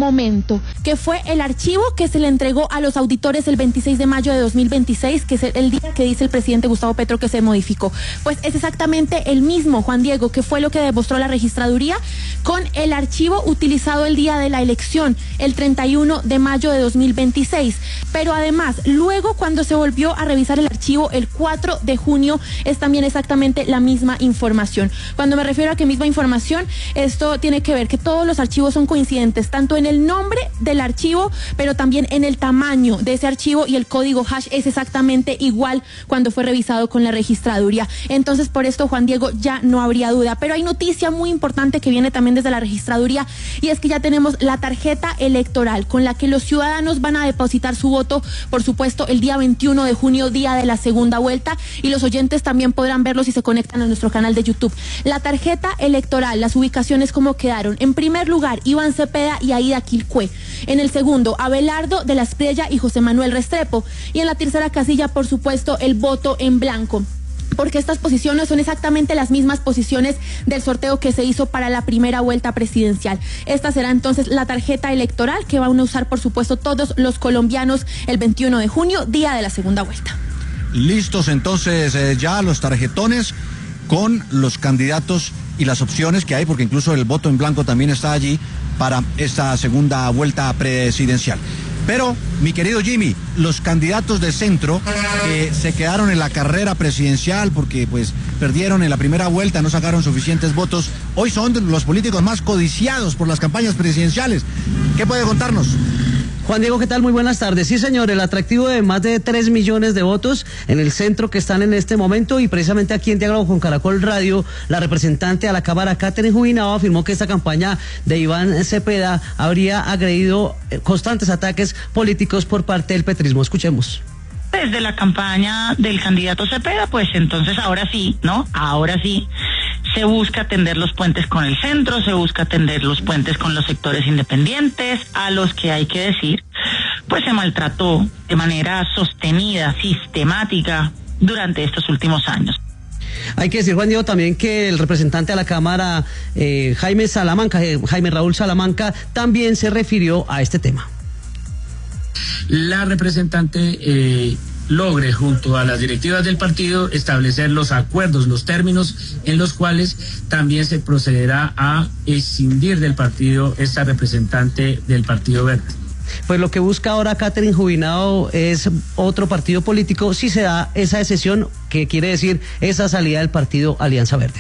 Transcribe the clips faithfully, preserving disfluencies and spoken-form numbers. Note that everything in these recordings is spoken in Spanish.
momento, que fue el archivo que se le entregó a los auditores el veintiséis de mayo de dos mil veintiséis, que es el día que dice el presidente Gustavo Petro que se modificó. Pues es exactamente el mismo, Juan Diego, que fue lo que demostró la registraduría con el archivo utilizado el día de la elección, el treinta y uno de mayo de dos mil veintiséis. Pero además, luego cuando se volvió a revisar el archivo el cuatro de junio, es también exactamente la misma información. Cuando me refiero a que misma información, esto tiene que ver que todos los archivos son coincidentes, tanto en el nombre del archivo, pero también en el tamaño de ese archivo, y el código hash es exactamente igual cuando fue revisado con la registraduría. Entonces, por esto, Juan Diego, ya no habría duda. Pero hay noticia muy importante que viene también desde la registraduría, y es que ya tenemos la tarjeta electoral con la que los ciudadanos van a depositar su voto, por supuesto, el día veintiuno de junio, día de la segunda vuelta, y los oyentes también podrán verlo si se conectan a nuestro canal de YouTube. La tarjeta electoral, las ubicaciones como quedaron: en primer lugar, Iván Cepeda y Aida Quilcué; en el segundo, Abelardo de la Espriella y José Manuel Restrepo; y en la tercera casilla, por supuesto, el voto en blanco, porque estas posiciones son exactamente las mismas posiciones del sorteo que se hizo para la primera vuelta presidencial. Esta será entonces la tarjeta electoral que van a usar, por supuesto, todos los colombianos el veintiuno de junio, día de la segunda vuelta. Listos entonces eh, ya los tarjetones con los candidatos y las opciones que hay, porque incluso el voto en blanco también está allí para esta segunda vuelta presidencial. Pero, mi querido Jimmy, los candidatos de centro que se quedaron en la carrera presidencial porque pues perdieron en la primera vuelta, no sacaron suficientes votos, hoy son los políticos más codiciados por las campañas presidenciales. ¿Qué puede contarnos? Juan Diego, ¿qué tal? Muy buenas tardes. Sí, señor, el atractivo de más de tres millones de votos en el centro que están en este momento, y precisamente aquí en Diálogo con Caracol Radio, la representante a la Cámara, Catherine Jubinao, afirmó que esta campaña de Iván Cepeda habría agredido constantes ataques políticos por parte del petrismo. Escuchemos. Desde la campaña del candidato Cepeda, pues entonces ahora sí, ¿no? Ahora sí se busca tender los puentes con el centro, se busca tender los puentes con los sectores independientes, a los que hay que decir, pues se maltrató de manera sostenida, sistemática, durante estos últimos años. Hay que decir, Juan Diego, también que el representante a la Cámara, eh, Jaime Salamanca, eh, Jaime Raúl Salamanca, también se refirió a este tema. La representante eh, logre, junto a las directivas del partido, establecer los acuerdos, los términos en los cuales también se procederá a escindir del partido esta representante del Partido Verde. Pues lo que busca ahora Catherine Jubinao es otro partido político si se da esa decisión, que quiere decir esa salida del partido Alianza Verde.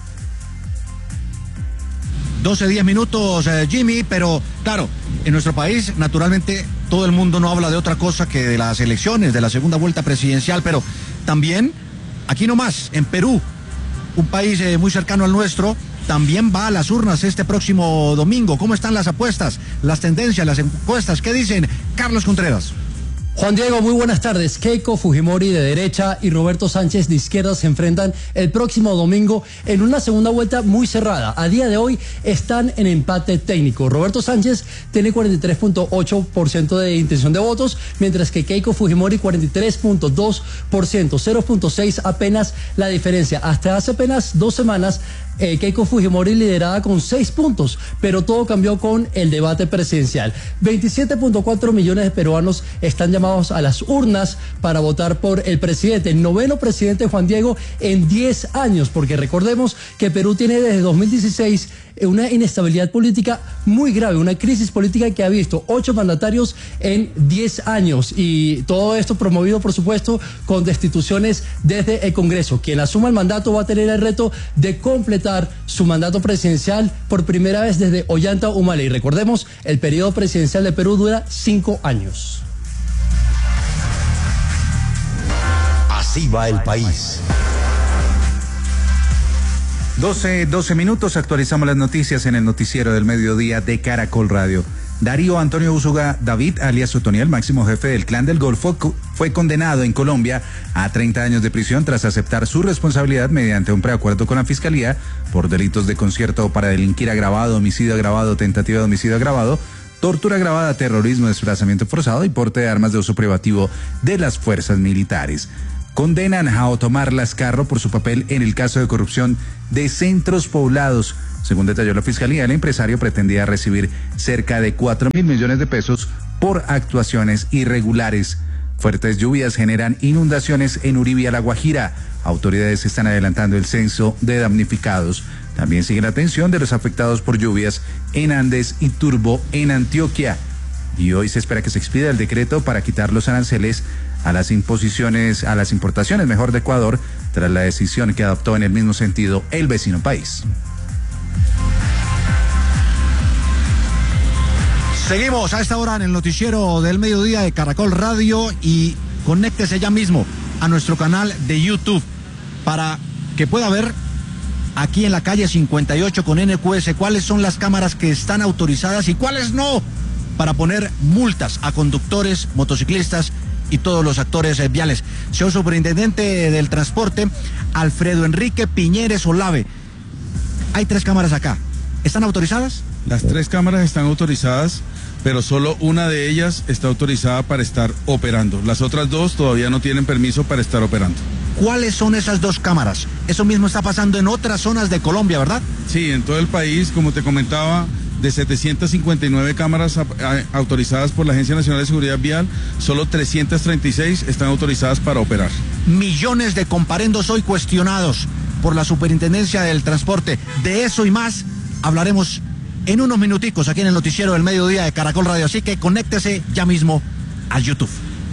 doce, diez minutos, eh, Jimmy, pero claro, en nuestro país, naturalmente, todo el mundo no habla de otra cosa que de las elecciones, de la segunda vuelta presidencial, pero también, aquí nomás, en Perú, un país eh, muy cercano al nuestro, también va a las urnas este próximo domingo. ¿Cómo están las apuestas, las tendencias, las encuestas? ¿Qué dicen? Carlos Contreras. Juan Diego, muy buenas tardes. Keiko Fujimori de derecha y Roberto Sánchez de izquierda se enfrentan el próximo domingo en una segunda vuelta muy cerrada. A día de hoy están en empate técnico. Roberto Sánchez tiene cuarenta y tres punto ocho por ciento de intención de votos, mientras que Keiko Fujimori cuarenta y tres punto dos por ciento, cero punto seis apenas la diferencia. Hasta hace apenas dos semanas, eh, Keiko Fujimori lideraba con seis puntos, pero todo cambió con el debate presidencial. veintisiete punto cuatro millones de peruanos están llamados a las urnas para votar por el presidente, el noveno presidente, Juan Diego, en diez años, porque recordemos que Perú tiene desde dos mil dieciséis una inestabilidad política muy grave, una crisis política que ha visto ocho mandatarios en diez años, y todo esto promovido, por supuesto, con destituciones desde el Congreso. Quien asuma el mandato va a tener el reto de completar su mandato presidencial por primera vez desde Ollanta Humala, y recordemos, el periodo presidencial de Perú dura cinco años. Así va el país. doce, doce minutos, actualizamos las noticias en el noticiero del mediodía de Caracol Radio. Darío Antonio Usuga David, alias Otoniel, máximo jefe del Clan del Golfo, fue condenado en Colombia a treinta años de prisión tras aceptar su responsabilidad mediante un preacuerdo con la Fiscalía por delitos de concierto para delinquir agravado, homicidio agravado, tentativa de homicidio agravado, tortura agravada, terrorismo, desplazamiento forzado y porte de armas de uso privativo de las fuerzas militares. Condenan a Otomar Lascarro por su papel en el caso de corrupción de centros poblados Según detalló la Fiscalía, el empresario pretendía recibir cerca de cuatro mil millones de pesos por actuaciones irregulares. Fuertes lluvias generan inundaciones en Uribia, La Guajira. Autoridades están adelantando el censo de damnificados. También sigue la atención de los afectados por lluvias en Andes y Turbo, en Antioquia. Y hoy se espera que se expida el decreto para quitar los aranceles a las imposiciones, a las importaciones, mejor, de Ecuador, tras la decisión que adoptó en el mismo sentido el vecino país. Seguimos a esta hora en el noticiero del mediodía de Caracol Radio y conéctese ya mismo a nuestro canal de YouTube para que pueda ver aquí en la calle cincuenta y ocho con N Q S cuáles son las cámaras que están autorizadas y cuáles no para poner multas a conductores, motociclistas y todos los actores viales. Señor Superintendente del Transporte, Alfredo Enrique Piñeres Olave, hay tres cámaras acá. ¿Están autorizadas? Las tres cámaras están autorizadas, pero solo una de ellas está autorizada para estar operando. Las otras dos todavía no tienen permiso para estar operando. ¿Cuáles son esas dos cámaras? Eso mismo está pasando en otras zonas de Colombia, ¿verdad? Sí, en todo el país, como te comentaba, de setecientas cincuenta y nueve cámaras a, a, autorizadas por la Agencia Nacional de Seguridad Vial, solo trescientas treinta y seis están autorizadas para operar. Millones de comparendos hoy cuestionados por la Superintendencia del Transporte. De eso y más hablaremos en unos minuticos aquí en el noticiero del mediodía de Caracol Radio. Así que conéctese ya mismo a YouTube.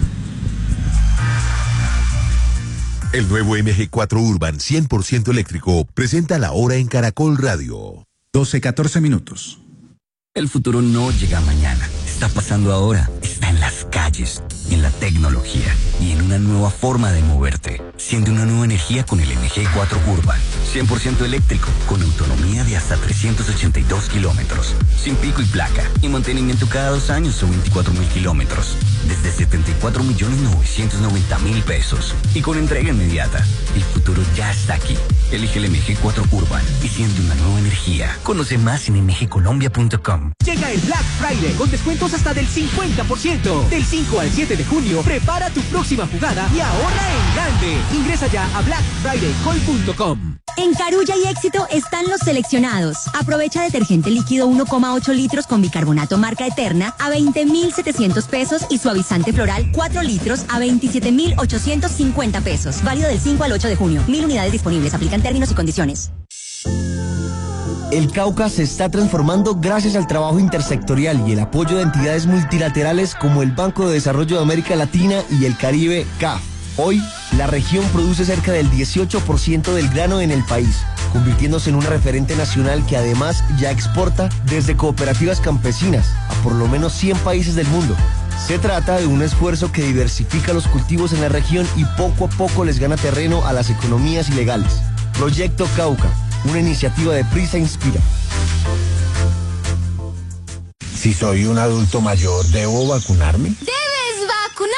El nuevo M G cuatro Urban cien por ciento eléctrico presenta la hora en Caracol Radio. doce, catorce minutos. El futuro no llega mañana, está pasando ahora, está en las calles, en la tecnología y en una nueva forma de moverte. Siente una nueva energía con el M G cuatro Urban, cien por ciento eléctrico, con autonomía de hasta trescientos ochenta y dos kilómetros, sin pico y placa y mantenimiento cada dos años o veinticuatro mil kilómetros, desde setenta y cuatro millones novecientos noventa mil pesos y con entrega inmediata. El futuro ya está aquí. Elige el M G cuatro Urban y siente una nueva energía. Conoce más en m g colombia punto com. Llega el Black Friday con descuentos hasta del cincuenta por ciento. Del cinco al siete de junio, prepara tu próxima jugada y ahorra en grande. Ingresa ya a black friday col punto com. En Carulla y Éxito están los seleccionados. Aprovecha detergente líquido uno coma ocho litros con bicarbonato marca Eterna a veinte mil setecientos pesos y suavizante floral cuatro litros a veintisiete mil ochocientos cincuenta pesos. Válido del cinco al ocho de junio. Mil unidades disponibles. Aplican términos y condiciones. El Cauca se está transformando gracias al trabajo intersectorial y el apoyo de entidades multilaterales como el Banco de Desarrollo de América Latina y el Caribe, C A F. Hoy, la región produce cerca del dieciocho por ciento del grano en el país, convirtiéndose en un referente nacional que además ya exporta desde cooperativas campesinas a por lo menos cien países del mundo. Se trata de un esfuerzo que diversifica los cultivos en la región y poco a poco les gana terreno a las economías ilegales. Proyecto Cauca, una iniciativa de Prisa Inspira. Si soy un adulto mayor, ¿debo vacunarme? ¡Debe!